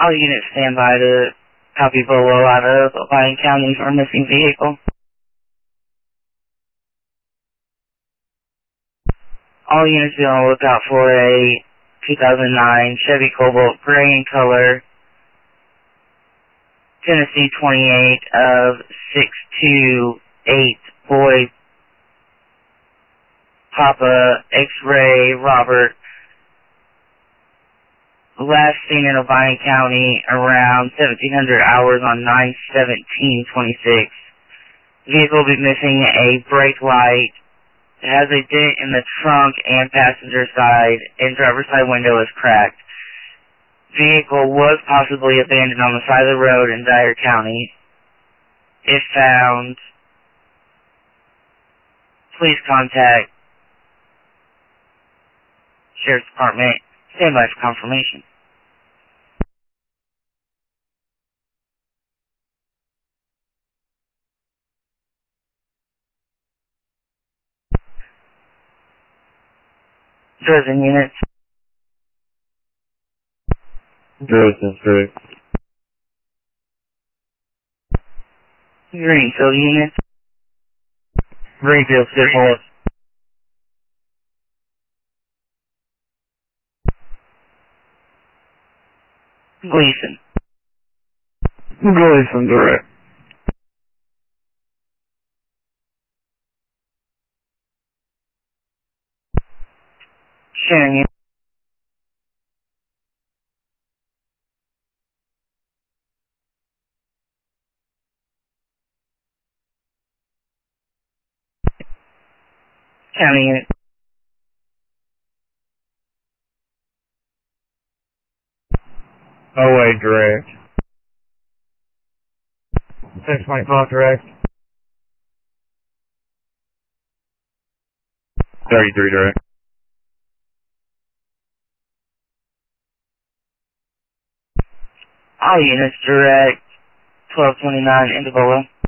All units stand by to copy Bolo out of Lyon County for a missing vehicle. All units be on the lookout for a 2009 Chevy Cobalt gray in color, Tennessee 28 of 628 Boy Papa X-Ray Robert. Last seen in Lyon County around 1700 hours on 9/17/26. Vehicle will be missing a brake light. It has a dent in the trunk and passenger side, and driver's side window is cracked. Vehicle was possibly abandoned on the side of the road in Dyer County. If found, please contact Sheriff's Department. Stand by for confirmation. Dresden units. Dresden, correct. Greenfield units. Greenfield, City Hall. Gleason. Gleason, direct. Sharon unit. County unit. OA, direct. 6.5, direct. 33, direct. All units direct. 1229 into Bolo.